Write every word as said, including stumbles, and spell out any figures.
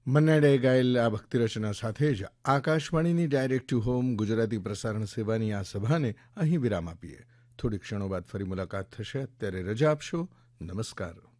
મન્નાડે ગાયેલ આ ભક્તિ રચના સાથે જ આકાશવાણીની ડાયરેક્ટ ટુ હોમ ગુજરાતી પ્રસારણ સેવાની આ સભાને અહીં વિરામ આપીએ. થોડી ક્ષણો બાદ ફરી મુલાકાત થશે. અત્યારે રજા આપશો. નમસ્કાર.